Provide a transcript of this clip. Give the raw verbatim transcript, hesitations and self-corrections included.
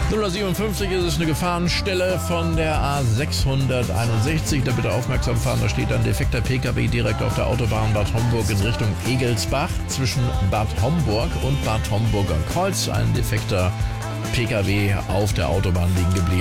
null Uhr siebenundfünfzig ist es eine Gefahrenstelle von der A sechshunderteinundsechzig. Da bitte aufmerksam fahren, da steht ein defekter P K W direkt auf der Autobahn Bad Homburg in Richtung Egelsbach. Zwischen Bad Homburg und Bad Homburger Kreuz ein defekter P K W auf der Autobahn liegen geblieben.